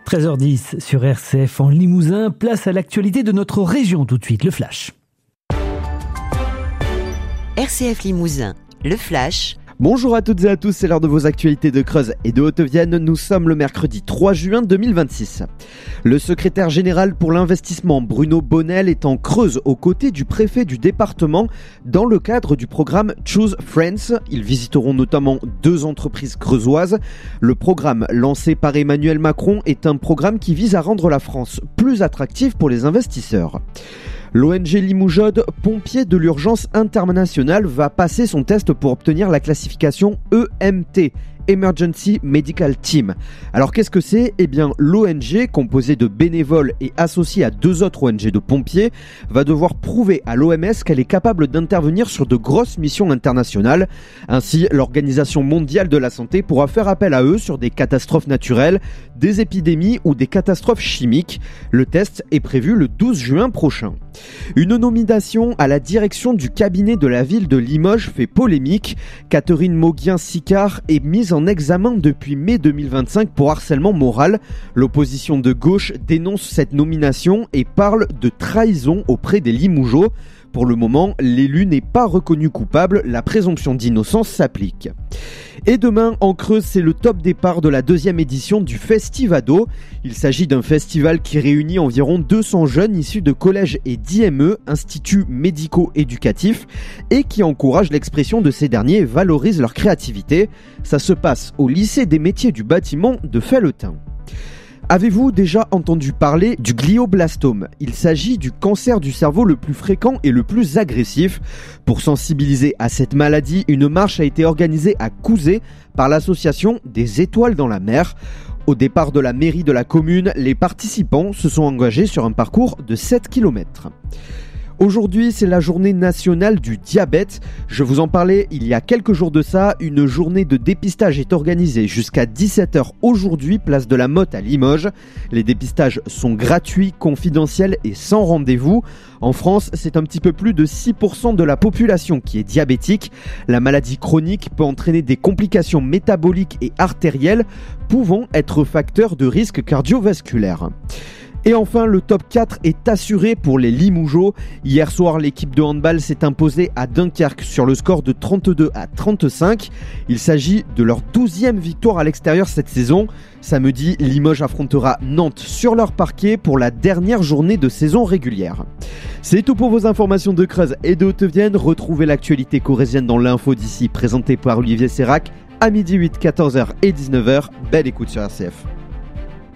13h10 sur RCF en Limousin, place à l'actualité de notre région tout de suite, le Flash. RCF Limousin, le Flash. Bonjour à toutes et à tous, c'est l'heure de vos actualités de Creuse et de Haute-Vienne. Nous sommes le mercredi 3 juin 2026. Le secrétaire général pour l'investissement Bruno Bonnel est en Creuse aux côtés du préfet du département dans le cadre du programme Choose Friends. Ils visiteront notamment 2 entreprises creusoises. Le programme lancé par Emmanuel Macron est un programme qui vise à rendre la France plus attractive pour les investisseurs. L'ONG Limoujodes, pompiers de l'urgence internationale, va passer son test pour obtenir la classification EMT, Emergency Medical Team. Alors qu'est-ce que c'est ? Eh bien l'ONG, composée de bénévoles et associée à 2 autres ONG de pompiers, va devoir prouver à l'OMS qu'elle est capable d'intervenir sur de grosses missions internationales. Ainsi, l'Organisation mondiale de la santé pourra faire appel à eux sur des catastrophes naturelles, des épidémies ou des catastrophes chimiques. Le test est prévu le 12 juin prochain. Une nomination à la direction du cabinet de la ville de Limoges fait polémique. Catherine Mauguin-Sicard est mise en examen depuis mai 2025 pour harcèlement moral. L'opposition de gauche dénonce cette nomination et parle de trahison auprès des Limougeaux. Pour le moment, l'élu n'est pas reconnu coupable, la présomption d'innocence s'applique. Et demain, en Creuse, c'est le top départ de la 2e édition du Festivado. Il s'agit d'un festival qui réunit environ 200 jeunes issus de collèges et d'IME, instituts médico-éducatifs, et qui encourage l'expression de ces derniers et valorise leur créativité. Ça se passe au lycée des métiers du bâtiment de Felletin. Avez-vous déjà entendu parler du glioblastome ? Il s'agit du cancer du cerveau le plus fréquent et le plus agressif. Pour sensibiliser à cette maladie, une marche a été organisée à Couzé par l'association des Étoiles dans la mer. Au départ de la mairie de la commune, les participants se sont engagés sur un parcours de 7 km. Aujourd'hui, c'est la journée nationale du diabète. Je vous en parlais il y a quelques jours de ça. Une journée de dépistage est organisée jusqu'à 17h aujourd'hui, place de la Motte à Limoges. Les dépistages sont gratuits, confidentiels et sans rendez-vous. En France, c'est un petit peu plus de 6% de la population qui est diabétique. La maladie chronique peut entraîner des complications métaboliques et artérielles, pouvant être facteur de risque cardiovasculaire. Et enfin, le top 4 est assuré pour les Limougeaux. Hier soir, l'équipe de handball s'est imposée à Dunkerque sur le score de 32-35. Il s'agit de leur 12e victoire à l'extérieur cette saison. Samedi, Limoges affrontera Nantes sur leur parquet pour la dernière journée de saison régulière. C'est tout pour vos informations de Creuse et de Haute-Vienne. Retrouvez l'actualité corrézienne dans l'info d'ici, présentée par Olivier Sérac à midi 8, 14h et 19h. Belle écoute sur RCF.